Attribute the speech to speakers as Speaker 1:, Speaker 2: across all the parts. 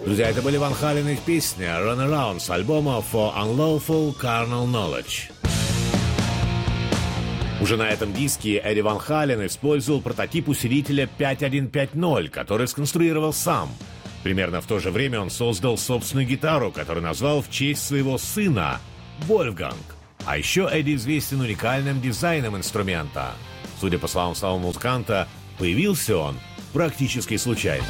Speaker 1: Друзья, это были Ван Хален и их песня «Run Around» с альбома «For Unlawful Carnal Knowledge». Уже на этом диске Эдди Ван Хален использовал прототип усилителя 5150, который сконструировал сам. Примерно в то же время он создал собственную гитару, которую назвал в честь своего сына Вольфганг. А еще Эдди известен уникальным дизайном инструмента. Судя по словам самого музыканта, появился он практически случайно.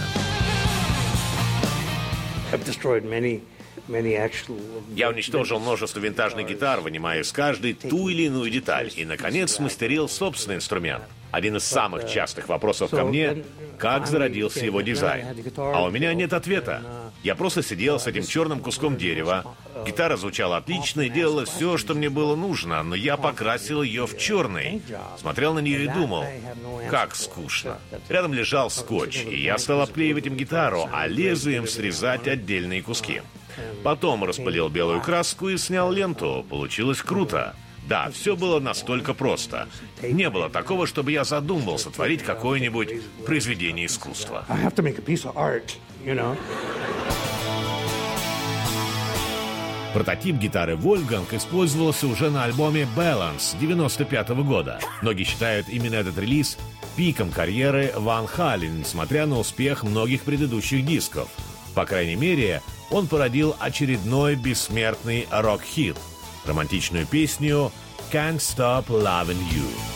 Speaker 1: Я уничтожил множество винтажных гитар, вынимая из каждой ту или иную деталь, и, наконец, смастерил собственный инструмент. Один из самых частых вопросов ко мне — как зародился его дизайн? А у меня нет ответа. Я просто сидел с этим черным куском дерева. Гитара звучала отлично и делала все, что мне было нужно, но я покрасил ее в черный. Смотрел на нее и думал, как скучно. Рядом лежал скотч, и я стал обклеивать им гитару, а лезвием срезать отдельные куски. Потом распылил белую краску и снял ленту. Получилось круто. Да, все было настолько просто. Не было такого, чтобы я задумывался творить какое-нибудь произведение искусства. Прототип гитары Вольфганг использовался уже на альбоме «Balance» 1995 года. Многие считают именно этот релиз пиком карьеры Ван Хален, несмотря на успех многих предыдущих дисков. По крайней мере, он породил очередной бессмертный рок-хит — романтичную песню «Can't Stop Loving You».